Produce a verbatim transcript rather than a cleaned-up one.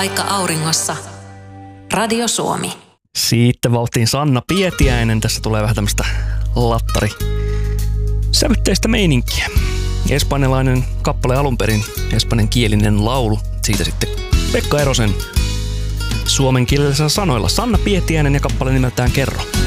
Aika auringossa. Radio Suomi. Siitä valtiin Sanna Pietiäinen. Tässä tulee vähän tämmöistä lattari sävytteistä meininkiä. Espanjalainen kappale alun perin, espanjankielinen laulu. Siitä sitten Pekka Erosen suomenkielisillä sanoilla. Sanna Pietiäinen ja kappale nimeltään Kerro.